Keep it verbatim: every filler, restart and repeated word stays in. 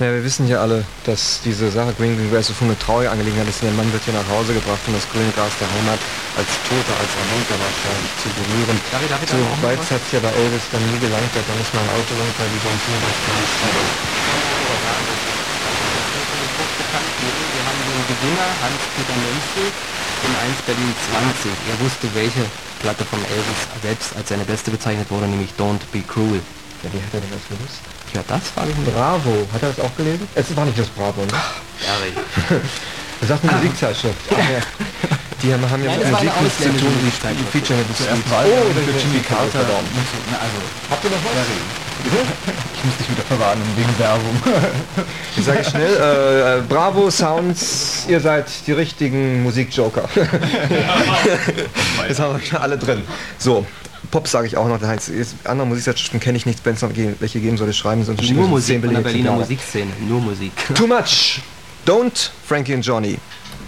Naja, wir wissen ja alle, dass diese Sache Green Green Grass so eine traurige Angelegenheit ist. Der Mann wird hier nach Hause gebracht, um das grüne Gras der Heimat als Toter, als Ermorder wahrscheinlich zu berühren. Darf ich, darf ich so da weit hat es ja bei Elvis dann nie gelangt, der hat dann nicht mal ein Auto runter, wie sonst nur das Wir haben den Gewinner, Hans-Peter Menzel, in eins Berlin zwanzig. Er wusste, welche Platte vom Elvis selbst als seine beste bezeichnet wurde, nämlich Don't Be Cruel. Ja, wie hat er denn das gewusst? Ja, das frage ich mich. Bravo, hat er das auch gelesen? Es war nicht das Bravo, ne? Ja, Das sagt eine Musikzeitschrift. Die haben, haben ja Nein, mit das war eine Musik nichts zu tun, ausländische die Musikzeitschrift. featuren mit Zuerst Musik. war Oh, für das Jimmy ist Carter. Carter. Also, Habt ihr noch was? ich muss dich wieder verwarnen wegen Werbung. Ich sage schnell, äh, Bravo Sounds, ihr seid die richtigen Musikjoker. Jetzt haben wir schon alle drin. So, Pop sage ich auch noch. Heinz, andere Musikzeitschriften kenne ich nicht, wenn es noch welche geben soll, schreiben. Sonst Nur Musik von der Berliner Musikszene, nur Musik. Too much. Don't, Frankie and Johnny.